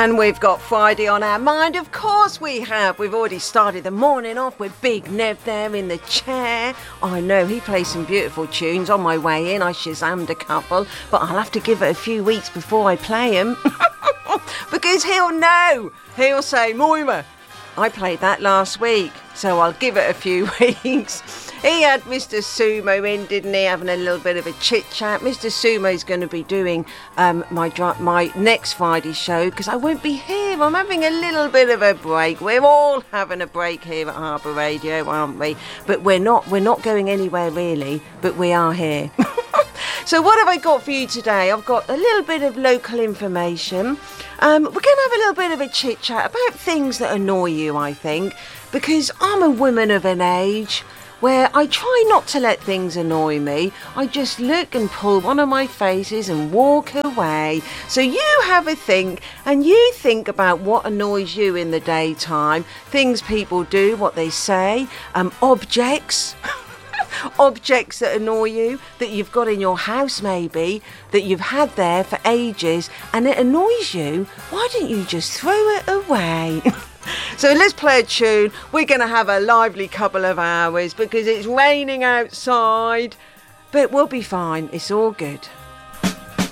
And we've got Friday on our mind, of course we have. We've already started the morning off with Big Nev there in the chair. I know, he plays some beautiful tunes. On my way in, I Shazammed a couple, but I'll have to give it a few weeks before I play them. Because he'll know. He'll say, Moira, I played that last week, so I'll give it a few weeks. He had Mr. Sumo in, didn't he, having a little bit of a chit-chat. Mr. Sumo's going to be doing my next Friday show, because I won't be here. I'm having a little bit of a break. We're all having a break here at Harbour Radio, aren't we? But we're not going anywhere, really, but we are here. So what have I got for you today? I've got a little bit of local information. We're going to have a little bit of a chit-chat about things that annoy you, I think, because I'm a woman of an age where I try not to let things annoy me. I just look and pull one of my faces and walk away. So you have a think, and you think about what annoys you in the daytime, things people do, what they say, objects. Objects that annoy you, that you've got in your house maybe, that you've had there for ages, and it annoys you. Why don't you just throw it away? So let's play a tune. We're going to have a lively couple of hours because it's raining outside, but we'll be fine. It's all good.